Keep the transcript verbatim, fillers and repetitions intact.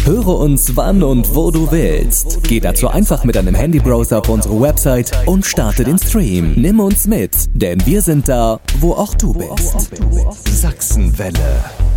Höre uns wann und wo du willst. Geh dazu einfach mit deinem Handybrowser auf unsere Website und starte den Stream. Nimm uns mit, denn wir sind da, wo auch du bist. Sachsenwelle.